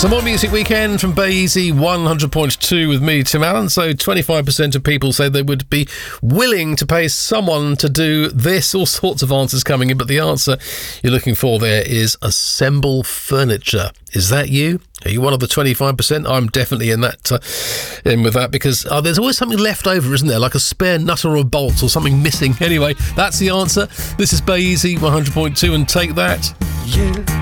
Some more Music Weekend from Basie 100.2 with me, Tim Allen. So 25% of people say they would be willing to pay someone to do this. All sorts of answers coming in, but the answer you're looking for there is assemble furniture. Is that you? Are you one of the 25%? I'm definitely in with that, because there's always something left over, isn't there? Like a spare nut or a bolt or something missing. Anyway, that's the answer. This is Basie 100.2 and Take That. Yeah.